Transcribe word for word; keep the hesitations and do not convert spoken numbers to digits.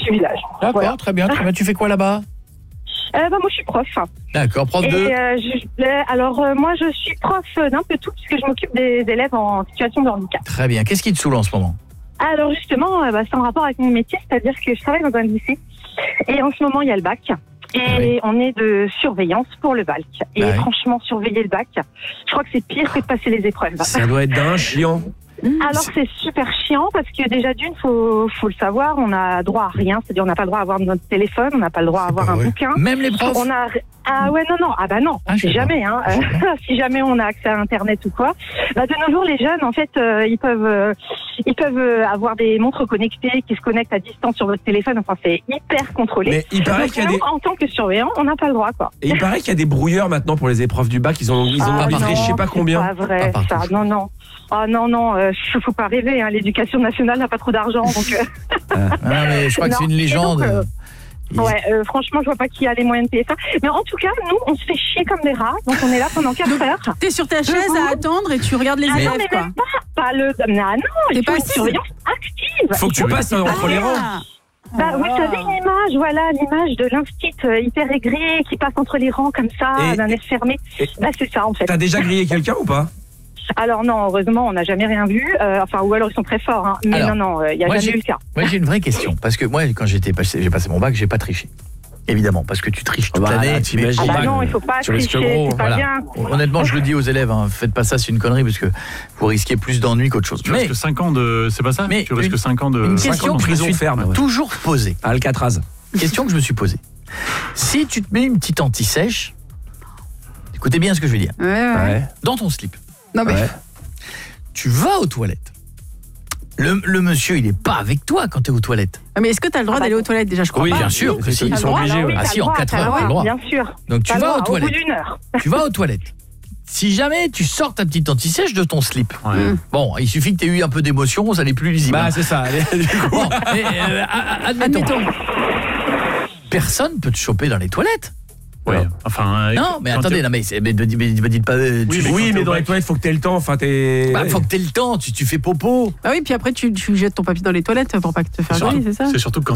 petit village. D'accord, Voilà. très bien, très bien. Tu fais quoi là-bas? Euh, bah, moi, je suis prof. D'accord, prof Et, de... euh, je, euh, alors, euh, moi, je suis prof d'un peu tout, puisque je m'occupe des élèves en situation de handicap. Très bien. Qu'est-ce qui te saoule en ce moment? Alors, justement, euh, bah, c'est en rapport avec mon métier, c'est-à-dire que je travaille dans un lycée. Et en ce moment, il y a le bac. Et Ah oui. on est de surveillance pour le bac. Et Ah oui. franchement, surveiller le bac, je crois que c'est pire que de passer les épreuves. Ça doit être d'un chiant. Alors c'est super chiant parce que déjà d'une, faut faut le savoir, on a droit à rien, c'est-à-dire on n'a pas le droit à avoir notre téléphone, on n'a pas le droit à avoir pas un vrai. bouquin. Même les profs? On a ah ouais non non ah bah non Ah, je c'est sais pas. jamais hein euh, si jamais on a accès à internet ou quoi. Bah de nos jours les jeunes en fait euh, ils peuvent euh, ils peuvent euh, avoir des montres connectées qui se connectent à distance sur votre téléphone, enfin c'est hyper contrôlé. Mais il paraît Donc, qu'il y a nous, des en tant que surveillant on n'a pas le droit quoi. et il paraît qu'il y a des brouilleurs maintenant pour les épreuves du bac, ils ont ils ont Ah arbitré non, je sais pas c'est combien. Pas vrai, Pas ça. partout. Non, non. Ah non, non, euh, faut pas rêver. Hein. L'éducation nationale n'a pas trop d'argent, donc. Euh, Ah, mais je crois que Non. c'est une Et légende. donc, euh, Ils- ouais, euh, franchement, je vois pas qui a les moyens de payer ça. Mais en tout cas, nous, on se fait chier comme des rats, donc on est là pendant quatre heures. T'es sur ta chaise à attendre et tu regardes les Ah non, élèves, mais quoi. même pas, pas le. Ah non, il T'es faut pas une assise. surveillance active. Faut que tu passes entre les rangs. Ah. Bah, vous savez l'image, voilà, l'image de l'instit euh, hyper aigri qui passe entre les rangs comme ça, Et- d'un air fermé. et- Bah, c'est ça en fait. T'as déjà grillé quelqu'un ou pas? Alors non, heureusement, on n'a jamais rien vu. Euh, enfin, ou alors ils sont très forts. Hein. Mais Alors, non, non, il n'y a moi, jamais j'ai- eu le cas. Moi, j'ai une vraie question. Parce que moi, quand j'étais passé, j'ai passé mon bac, j'ai pas triché. Évidemment, parce que tu triches toute Bah, l'année. là, mais- t'imagines. Ah bah bac, non, il faut pas tu risques tricher, gros, c'est pas voilà. bien. Honnêtement, je le dis aux élèves, hein, faites pas ça, c'est une connerie, parce que vous risquez plus d'ennuis qu'autre chose. Tu Mais risques cinq ans de... C'est pas ça? Mais Tu risques une- cinq ans de... une cinq question ans que de je me prison suis ferme, ouais. toujours posée. À Alcatraz. Question que je me suis posée. Si tu te mets une petite anti-sèche, écoutez bien ce que je vais dire, Ouais, ouais. Ouais. dans ton slip, Non, mais Ouais. tu vas aux toilettes. Le, le monsieur, il est pas avec toi quand tu es aux toilettes. Ah, mais est-ce que t'as le droit Ah bah d'aller aux toilettes déjà? Je crois Oui, pas. bien sûr que si. Ils T'as sont le droit, obligés. alors ouais. oui, Ah t'as si, le en droit, quatre t'as heures, le t'as le droit, droit. bien sûr. Donc tu T'as le vas droit, aux au bout toilettes. d'une heure. Tu vas aux toilettes. Si jamais tu sors ta petite anti-sèche de ton slip, Ouais. bon, il suffit que tu aies eu un peu d'émotion, ça n'est plus lisible. Bah c'est ça. allez, du coup. Bon, et, euh, a- a- admettons, Admettons. personne peut te choper dans les toilettes. Ouais. Enfin, Non, mais quand attendez, t'es- non, mais, c'est- mais, mais, mais, mais dites pas... euh, tu- Oui, mais Oui, quand mais t'es dans au les bac- toilettes, faut que t'aies le temps. Enfin, t'es. bah, faut que t'aies le temps, tu, tu fais popo. Ah oui, puis après tu, tu jettes ton papier dans les toilettes pour pas que te faire Surtout- griller, c'est ça? C'est surtout que quand